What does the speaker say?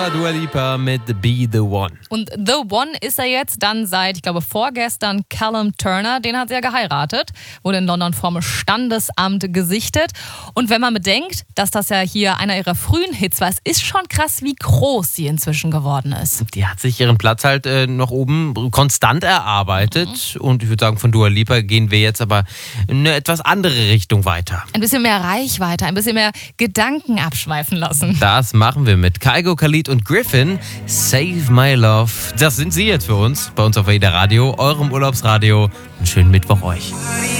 war Dua Lipa mit Be The One. Und The One ist er jetzt dann seit, ich glaube, vorgestern Callum Turner. Den hat sie ja geheiratet, wurde in London vom Standesamt gesichtet. Und wenn man bedenkt, dass das ja hier einer ihrer frühen Hits war, es ist schon krass, wie groß sie inzwischen geworden ist. Die hat sich ihren Platz halt noch oben konstant erarbeitet. Und ich würde sagen, von Dua Lipa gehen wir jetzt aber in eine etwas andere Richtung weiter. Ein bisschen mehr Reichweite, ein bisschen mehr Gedanken abschweifen lassen. Das machen wir mit Kygo, Khalid und Griffin. Save My Love. Das sind sie jetzt für uns, bei uns auf WDR Radio, eurem Urlaubsradio. Einen schönen Mittwoch euch.